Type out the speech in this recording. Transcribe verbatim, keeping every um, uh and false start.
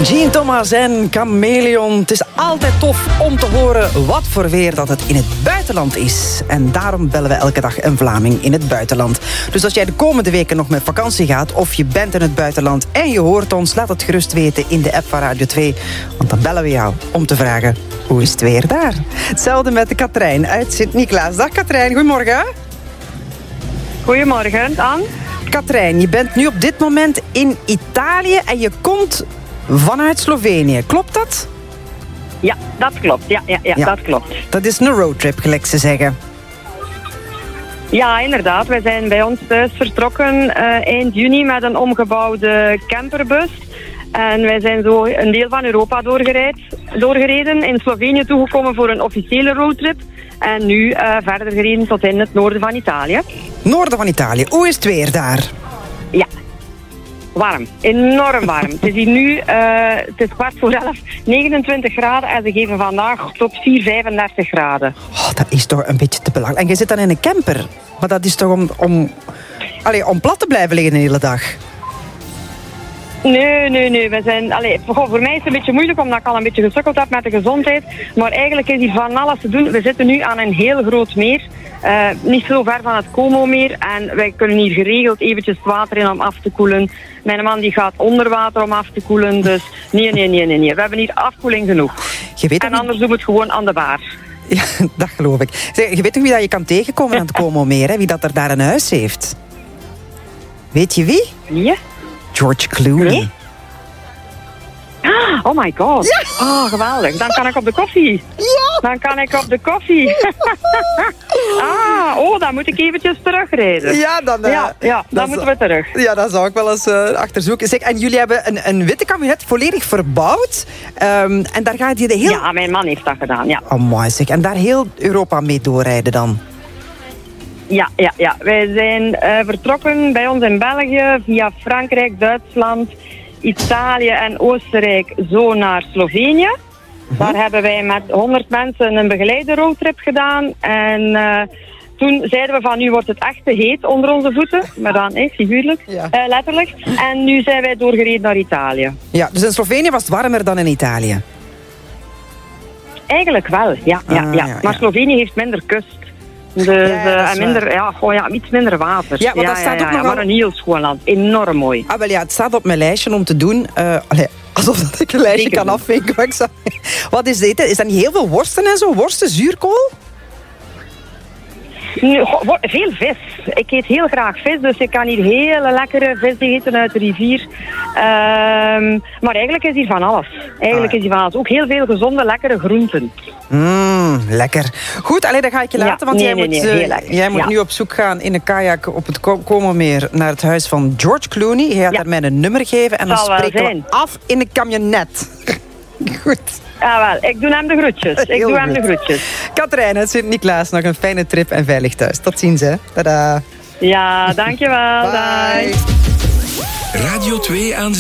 Jean Thomas en Chameleon. Het is altijd tof om te horen wat voor weer dat het in het buitenland is. En daarom bellen we elke dag een Vlaming in het buitenland. Dus als jij de komende weken nog met vakantie gaat of je bent in het buitenland en je hoort ons, laat het gerust weten in de app van Radio twee. Want dan bellen we jou om te vragen, hoe is het weer daar? Hetzelfde met de Katrijn uit Sint-Niklaas. Dag Katrijn, goedemorgen. Goedemorgen, Anne. Katrijn, je bent nu op dit moment in Italië en je komt vanuit Slovenië. Klopt dat? Ja, dat klopt. Ja, ja, ja, Ja. dat klopt. Dat is een roadtrip, gelijk ze zeggen. Ja, inderdaad. Wij zijn bij ons thuis vertrokken uh, eind juni met een omgebouwde camperbus. En wij zijn zo een deel van Europa doorgerijd, doorgereden. In Slovenië toegekomen voor een officiële roadtrip. En nu uh, verder gereden tot in het noorden van Italië. Noorden van Italië. Hoe is het weer daar? Ja. Warm. Enorm warm. Het is hier nu, uh, het is kwart voor elf, negenentwintig graden. En ze geven vandaag tot vier, vijfendertig graden. Oh, dat is toch een beetje te belangrijk. En je zit dan in een camper. Maar dat is toch om, om, allee, om plat te blijven liggen de hele dag? Nee, nee, nee. We zijn, allee, voor, voor mij is het een beetje moeilijk omdat ik al een beetje gesukkeld heb met de gezondheid. Maar eigenlijk is hier van alles te doen. We zitten nu aan een heel groot meer. Uh, niet zo ver van het Como-meer. En wij kunnen hier geregeld eventjes het water in om af te koelen. Mijn man die gaat onder water om af te koelen. Dus nee, nee, nee, nee. nee. We hebben hier afkoeling genoeg. Je weet en niet... anders doen we het gewoon aan de baar. Ja, dat geloof ik. Zeg, je weet toch wie dat je kan tegenkomen aan het Como-meer? Hè? Wie dat er daar een huis heeft? Weet je wie? Wie? George Clooney. Nee? Oh my god. Ja. Oh, geweldig. Dan kan ik op de koffie. Ja. Dan kan ik op de koffie. ah, oh, dan moet ik eventjes terugrijden. Ja, dan, uh, ja, ja, dan moeten we terug. Ja, dat zou ik wel eens uh, achterzoeken. Zeg, en jullie hebben een, een witte kabinet volledig verbouwd. Um, en daar gaat je de heel... Ja, mijn man heeft dat gedaan, ja. Oh, mooi zeg. En daar heel Europa mee doorrijden dan? Ja, ja, ja. Wij zijn uh, vertrokken bij ons in België via Frankrijk, Duitsland, Italië en Oostenrijk zo naar Slovenië. Uh-huh. Daar hebben wij met honderd mensen een begeleide roadtrip gedaan. En uh, toen zeiden we van nu wordt het echt te heet onder onze voeten. Maar dan, eh, figuurlijk, ja. uh, letterlijk. En nu zijn wij doorgereden naar Italië. Ja, dus in Slovenië was het warmer dan in Italië? Eigenlijk wel, ja. ja, ah, ja. ja maar ja. Slovenië heeft minder kust. Dus ja, uh, minder, ja, oh ja, iets minder water. Ja, maar, ja, dat staat ja, ook ja, nog maar al... een heel schoon land. Enorm mooi. Ah, wel ja, het staat op mijn lijstje om te doen. Uh, allee, alsof dat ik een lijstje Zeker kan afvinken. Maar ik zou... Wat is dit? Is dat niet heel veel worsten en zo? Worsten, zuurkool? Nu, go- veel vis. Ik eet heel graag vis, dus ik kan hier hele lekkere vis eten uit de rivier. Um, maar eigenlijk is hier van alles. Eigenlijk ah. is hier van alles. Ook heel veel gezonde, lekkere groenten. Mmm, lekker. Goed, alleen dat ga ik je laten, ja, want nee, jij nee, moet, nee, uh, lekker. jij moet ja. nu op zoek gaan in een kajak op het Como-meer naar het huis van George Clooney. Je gaat ja. daar mij een nummer geven en dan Zal spreken zijn. we af in een camionet. Goed. Ah, wel, ik doe hem de groetjes. Ik Heel doe hem goed. de groetjes. Katrijn uit Sint-Niklaas, nog een fijne trip en veilig thuis. Tot ziens, hè. Tada. Ja, dankjewel. Bye. Bye. Radio twee aan